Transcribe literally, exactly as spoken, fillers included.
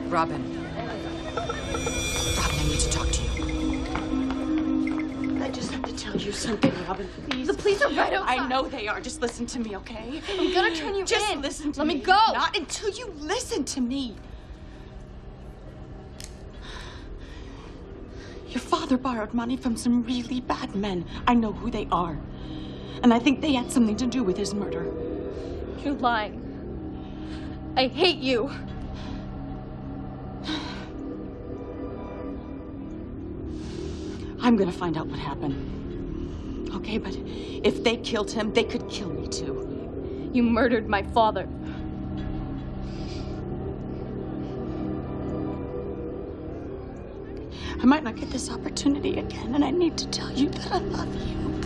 Robin. Robin, I need to talk to you. I just have to tell you something, Robin, please. The police are right outside. I know they are. Just listen to me, okay? I'm gonna turn you just in. Just listen to Let me. me go. Not until you listen to me. Your father borrowed money from some really bad men. I know who they are. And I think they had something to do with his murder. You're lying. I hate you. I'm gonna find out what happened. Okay, but if they killed him, they could kill me too. You murdered my father. I might not get this opportunity again, and I need to tell you that I love you.